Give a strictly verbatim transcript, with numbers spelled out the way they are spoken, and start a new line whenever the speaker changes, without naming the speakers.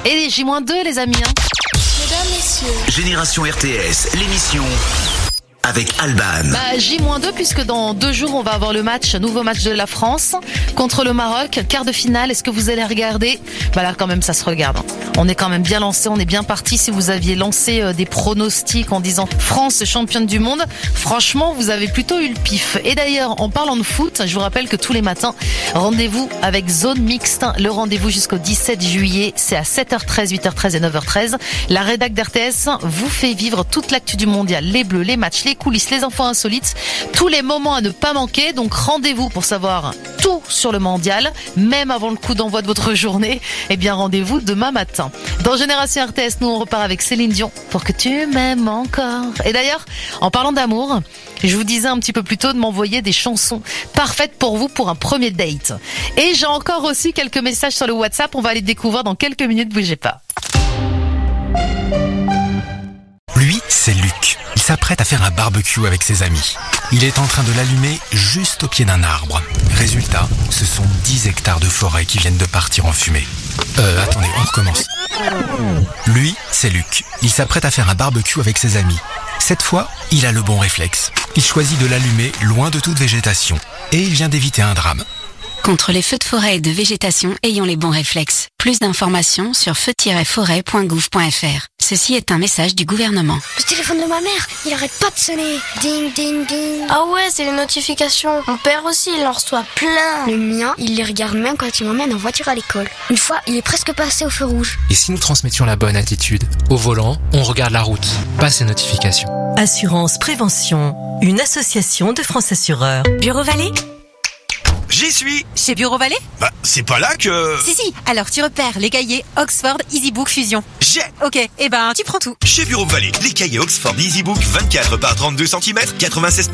Et J moins deux les amis. Hein.
Mesdames, messieurs.
Génération R T S, l'émission avec Alban.
Bah, J moins deux puisque dans deux jours on va avoir le match, nouveau match de la France contre le Maroc, quart de finale. Est-ce que vous allez regarder? Bah là quand même ça se regarde. On est quand même bien lancé, on est bien parti. Si vous aviez lancé euh, des pronostics en disant France championne du monde, franchement vous avez plutôt eu le pif. Et d'ailleurs en parlant de foot, je vous rappelle que tous les matins, rendez-vous avec Zone Mixte. Le rendez-vous jusqu'au dix-sept juillet, c'est à sept heures treize, huit heures treize et neuf heures treize. La rédac d'R T S vous fait vivre toute l'actu du mondial, les bleus, les matchs, les coulisses, les infos insolites, tous les moments à ne pas manquer. Donc rendez-vous pour savoir tout sur le mondial, même avant le coup d'envoi de votre journée. Eh bien rendez-vous demain matin. Dans Génération R T S, nous on repart avec Céline Dion pour que tu m'aimes encore. Et d'ailleurs, en parlant d'amour, je vous disais un petit peu plus tôt de m'envoyer des chansons parfaites pour vous pour un premier date. Et j'ai encore aussi quelques messages sur le WhatsApp, on va les découvrir dans quelques minutes, bougez pas.
Lui, c'est Luc. Il s'apprête à faire un barbecue avec ses amis. Il est en train de l'allumer juste au pied d'un arbre. Résultat, ce sont dix hectares de forêt qui viennent de partir en fumée. Euh, attendez, on recommence. Lui, c'est Luc. Il s'apprête à faire un barbecue avec ses amis. Cette fois, il a le bon réflexe. Il choisit de l'allumer loin de toute végétation. Et il vient d'éviter un drame.
Contre les feux de forêt et de végétation, ayons les bons réflexes. Plus d'informations sur feu tiret forêt point gouv point f r. Ceci est un message du gouvernement.
Le téléphone de ma mère, il arrête pas de sonner. Ding, ding, ding. Ah ouais, c'est les notifications. Mon père aussi, il en reçoit plein. Le mien, il les regarde même quand il m'emmène en voiture à l'école. Une fois, il est presque passé au feu rouge.
Et si nous transmettions la bonne attitude? Au volant, on regarde la route, pas ces notifications.
Assurance Prévention, une association de France Assureurs.
Bureau Vallée?
J'y suis.
Chez Bureau Vallée?
Bah, c'est pas là que...
Si, si. Alors, tu repères les cahiers Oxford EasyBook Fusion.
J'ai.
Ok, eh ben, tu prends tout.
Chez Bureau Vallée, les cahiers Oxford EasyBook vingt-quatre par trente-deux centimètres, quatre-vingt-seize